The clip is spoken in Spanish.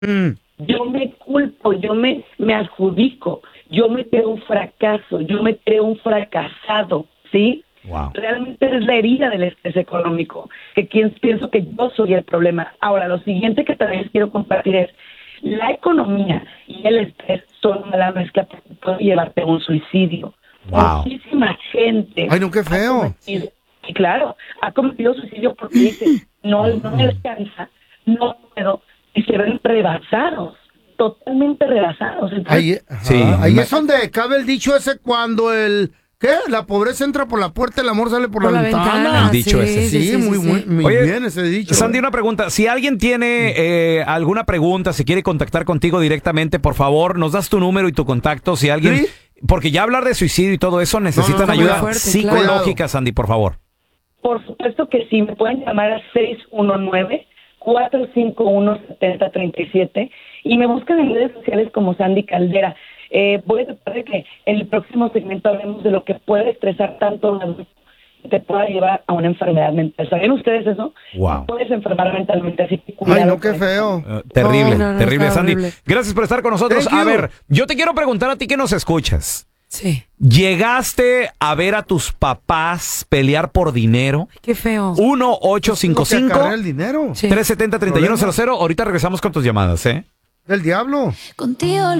Mm. Yo me culpo, me adjudico, yo me creo un fracaso, yo me creo un fracasado, ¿sí? Wow. Realmente es la herida del estrés económico, pienso que yo soy el problema. Ahora, lo siguiente que también les quiero compartir es, la economía y el estrés son una mala mezcla porque puede llevarte a un suicidio. Wow. Muchísima gente. Ay, no, qué feo. Y claro, ha cometido suicidio porque dice, no me alcanza, no puedo, y se ven rebasados, totalmente rebasados. Entonces, Ahí es donde cabe el dicho ese cuando ¿qué? La pobreza entra por la puerta, el amor sale por la ventana. El dicho ese. Sí, muy Oye, bien ese dicho. Sandy, una pregunta. Si alguien tiene alguna pregunta, si quiere contactar contigo directamente, por favor, nos das tu número y tu contacto. Si alguien... ¿Sí? Porque ya hablar de suicidio y todo eso necesitan ayuda fuerte, psicológica, claro. Sandy, por favor. por supuesto que sí, me pueden llamar a 619-451-7037 y me buscan en redes sociales como Sandy Caldera. Voy a tratar de que en el próximo segmento hablemos de lo que puede estresar tanto a un adulto que te pueda llevar a una enfermedad mental. ¿Saben ustedes eso? Wow. Puedes enfermar mentalmente, así que Ay, cuidado no, qué con eso. feo. Terrible, No, terrible, está Sandy. horrible. Gracias por estar con nosotros. Thank A you. ver, yo te quiero preguntar a ti que nos escuchas. Sí. ¿Llegaste a ver a tus papás pelear por dinero? Qué feo. 1-855 Lo que acarrea el dinero. Sí. 370-3100. Ahorita regresamos con tus llamadas, ¿eh? Del diablo. Contigo